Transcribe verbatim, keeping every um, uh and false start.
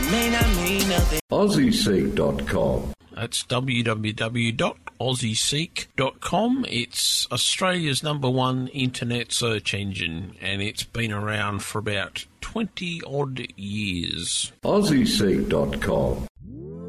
may not mean nothing. Aussie Seek dot com. That's w w w dot aussie seek dot com. It's Australia's number one internet search engine, and it's been around for about twenty odd years. Aussie Seek dot com.